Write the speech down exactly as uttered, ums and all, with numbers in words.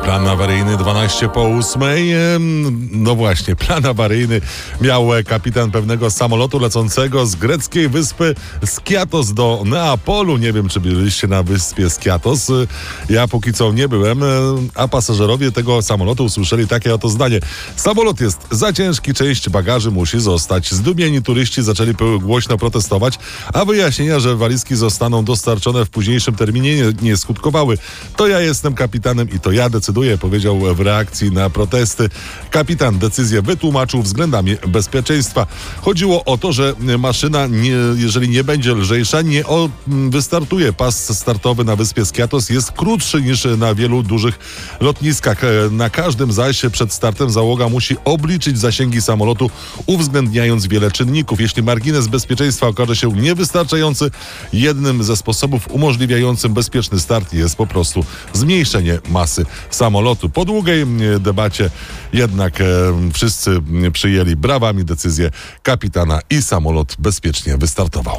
Plan awaryjny dwanaście po ósmej. No właśnie, plan awaryjny miał kapitan pewnego samolotu lecącego z greckiej wyspy Skiathos do Neapolu. Nie wiem, czy byliście na wyspie Skiathos. Ja póki co nie byłem, a pasażerowie tego samolotu usłyszeli takie oto zdanie. Samolot jest za ciężki, część bagaży musi zostać. Zdumieni turyści zaczęli głośno protestować, a wyjaśnienia, że walizki zostaną dostarczone w późniejszym terminie nie, nie skutkowały. To ja jestem kapitanem i to ja decyduję, powiedział w reakcji na protesty. Kapitan decyzję wytłumaczył względami bezpieczeństwa. Chodziło o to, że maszyna, nie, jeżeli nie będzie lżejsza, nie o, wystartuje. Pas startowy na wyspie Skiathos jest krótszy niż na wielu dużych lotniskach. Na każdym zaś przed startem załoga musi obliczyć zasięgi samolotu, uwzględniając wiele czynników. Jeśli margines bezpieczeństwa okaże się niewystarczający, jednym ze sposobów umożliwiającym bezpieczny start jest po prostu zmniejszenie masy samolotu. Po długiej debacie jednak e, wszyscy przyjęli brawami decyzję kapitana i samolot bezpiecznie wystartował.